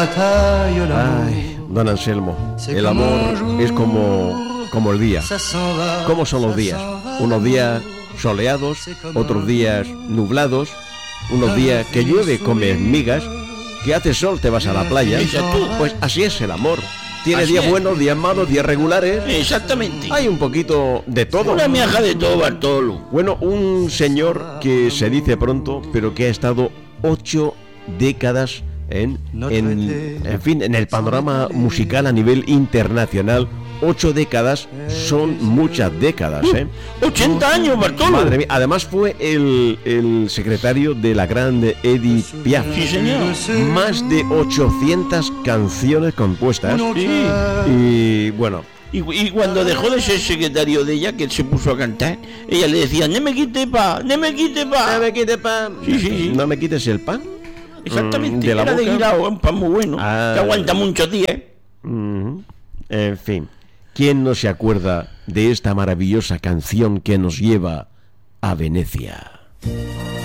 Ay, don Anselmo, el amor es como el día. ¿Cómo son los días? Unos días soleados, otros días nublados, unos días que llueve, comes migas, que hace sol, te vas a la playa. Pues así es el amor. Tiene días buenos, días malos, días regulares. Exactamente. Hay un poquito de todo. Una miaja de todo, Bartolo. Bueno, un señor que se dice pronto, pero que ha estado 8 décadas en el panorama musical a nivel internacional. 8 décadas son muchas décadas, 80 años, Bartolo. Madre mía, además fue el secretario de la grande Edith Piaf. Sí, señor. Más de 800 canciones compuestas. Sí. Y bueno, Y cuando dejó de ser secretario de ella, que se puso a cantar, ella le decía, no me quite pa, no me quite pa. no me quites pan. Sí. No me quites el pan. Exactamente, de la era boca. de guirao, un pan muy bueno, que aguanta muchos días. En fin, ¿quién no se acuerda de esta maravillosa canción que nos lleva a Venecia?